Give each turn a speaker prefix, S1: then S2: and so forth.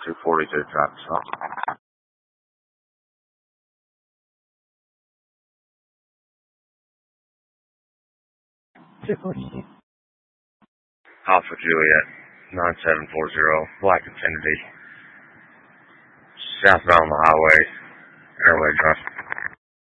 S1: 242 traffic stop.
S2: 242.
S1: Alpha Juliet, 9740, Black Infinity. Southbound on the highway, Airway Drive.